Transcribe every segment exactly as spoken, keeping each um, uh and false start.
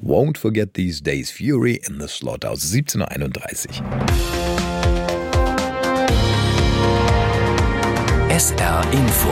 Won't Forget These Days, Fury in the Slaughterhouse, siebzehn Uhr einunddreißig. S R Info.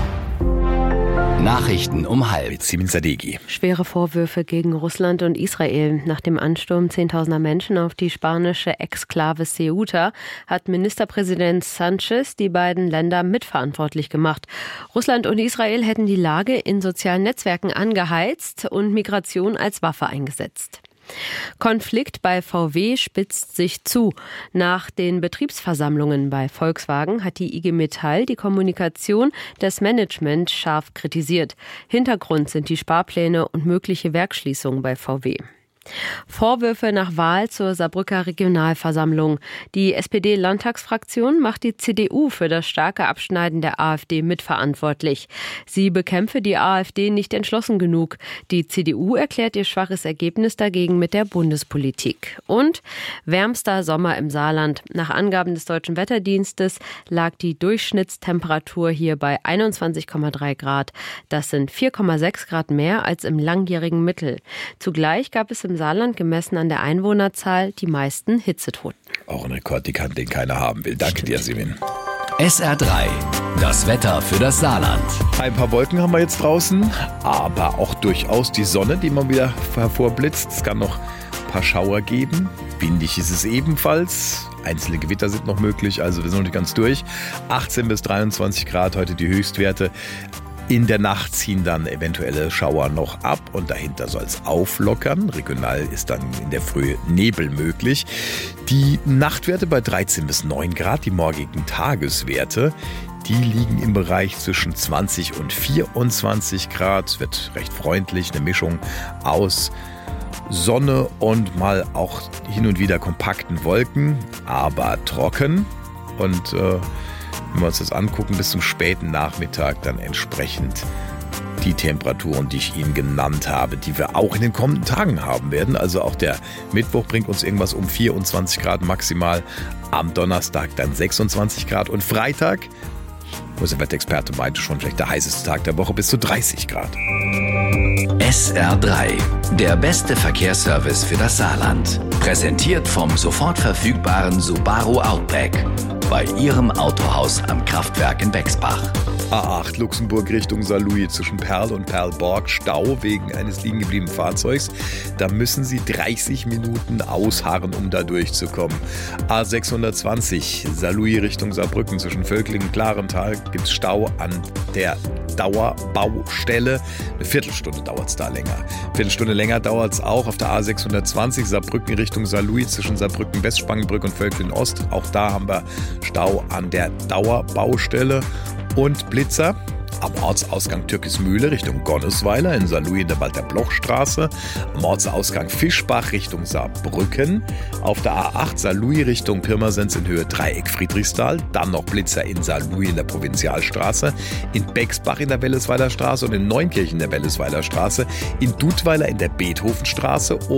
Nachrichten um halb. Mit Simin Sadeghi. Schwere Vorwürfe gegen Russland und Israel. Nach dem Ansturm zehntausender Menschen auf die spanische Exklave Ceuta hat Ministerpräsident Sánchez die beiden Länder mitverantwortlich gemacht. Russland und Israel hätten die Lage in sozialen Netzwerken angeheizt und Migration als Waffe eingesetzt. Konflikt bei V W spitzt sich zu. Nach den Betriebsversammlungen bei Volkswagen hat die I G Metall die Kommunikation des Managements scharf kritisiert. Hintergrund sind die Sparpläne und mögliche Werksschließungen bei V W. Vorwürfe nach Wahl zur Saarbrücker Regionalversammlung. Die S P D-Landtagsfraktion macht die C D U für das starke Abschneiden der AfD mitverantwortlich. Sie bekämpfe die AfD nicht entschlossen genug. Die C D U erklärt ihr schwaches Ergebnis dagegen mit der Bundespolitik. Und wärmster Sommer im Saarland. Nach Angaben des Deutschen Wetterdienstes lag die Durchschnittstemperatur hier bei einundzwanzig Komma drei Grad. Das sind vier Komma sechs Grad mehr als im langjährigen Mittel. Zugleich gab es im Saarland gemessen an der Einwohnerzahl die meisten Hitzetoten. Auch ein Rekord, den keiner haben will. Danke dir, Simin. S R drei. Das Wetter für das Saarland. Ein paar Wolken haben wir jetzt draußen, aber auch durchaus die Sonne, die mal wieder hervorblitzt. Es kann noch ein paar Schauer geben. Windig ist es ebenfalls. Einzelne Gewitter sind noch möglich, also wir sind noch nicht ganz durch. achtzehn bis dreiundzwanzig Grad heute die Höchstwerte. In der Nacht ziehen dann eventuelle Schauer noch ab und dahinter soll es auflockern. Regional ist dann in der Früh Nebel möglich. Die Nachtwerte bei dreizehn bis neun Grad, die morgigen Tageswerte, die liegen im Bereich zwischen zwanzig und vierundzwanzig Grad. Es wird recht freundlich, eine Mischung aus Sonne und mal auch hin und wieder kompakten Wolken, aber trocken. Und äh, wenn wir uns das angucken, bis zum späten Nachmittag dann entsprechend die Temperaturen, die ich Ihnen genannt habe, die wir auch in den kommenden Tagen haben werden. Also auch der Mittwoch bringt uns irgendwas um vierundzwanzig Grad maximal, am Donnerstag dann sechsundzwanzig Grad und Freitag, unser Wetterexperte meinte schon, vielleicht der heißeste Tag der Woche, bis zu dreißig Grad. S R drei. Der beste Verkehrsservice für das Saarland. Präsentiert vom sofort verfügbaren Subaru Outback. Bei Ihrem Autohaus am Kraftwerk in Bexbach. A acht Luxemburg Richtung Saarlouis zwischen Perl und Perlborg. Stau wegen eines liegen gebliebenen Fahrzeugs. Da müssen Sie dreißig Minuten ausharren, um da durchzukommen. A sechshundertzwanzig Saarlouis Richtung Saarbrücken zwischen Völklingen und Klarental gibt es Stau an der Dauerbaustelle. Eine Viertelstunde dauert es da länger. Eine Viertelstunde länger dauert es auch auf der A sechshundertzwanzig Saarbrücken Richtung Saarlouis zwischen Saarbrücken Westspangenbrück und Völklingen Ost. Auch da haben wir Stau an der Dauerbaustelle. Und Blitzer am Ortsausgang Türkismühle Richtung Gonnesweiler in Saarlouis in der Walter-Bloch-Straße, am Ortsausgang Fischbach Richtung Saarbrücken, auf der A acht Saarlouis Richtung Pirmasens in Höhe Dreieck Friedrichsthal, dann noch Blitzer in Saarlouis in der Provinzialstraße, in Bexbach in der Wellesweiler Straße und in Neunkirchen in der Wellesweiler Straße, in Dudweiler in der Beethovenstraße